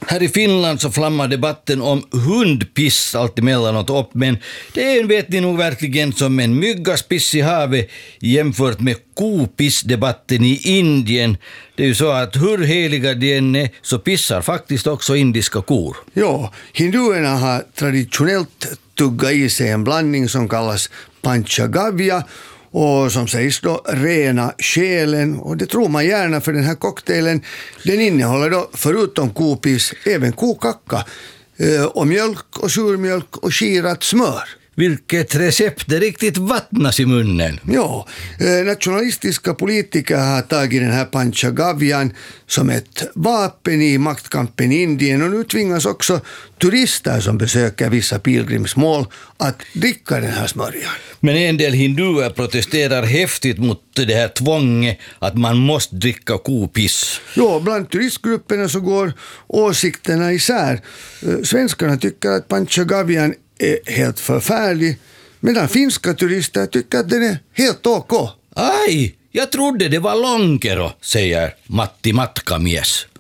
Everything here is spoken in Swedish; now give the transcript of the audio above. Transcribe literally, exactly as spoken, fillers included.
Här i Finland så flammar debatten om hundpiss allt emellanåt upp, men det är, vet ni nog verkligen, som en myggas piss i havet jämfört med kopissdebatten i Indien. Det är ju så att hur heliga de än är så pissar faktiskt också indiska kor. Ja, hinduerna har traditionellt tuggat i sig en blandning som kallas panchagavya och som sägs då rena själen, och det tror man gärna, för den här cocktailen den innehåller då förutom kopiss även kokacka eh, och mjölk och surmjölk och skirat smör. Vilket recept, det riktigt vattnas i munnen. Ja, eh, nationalistiska politiker har tagit den här panchagavyan som ett vapen i maktkampen i Indien, och nu tvingas också turister som besöker vissa pilgrimsmål att dricka den här smörjan. Men en del hinduer protesterar häftigt mot det här tvånget att man måste dricka kopiss. Ja, bland turistgrupperna så går åsikterna isär. Eh, Svenskarna tycker att panchagavyan är helt förfärlig, medan finska turister tycker att den är helt ok. Aj, jag trodde det var lonkero, säger Matti Matkamies.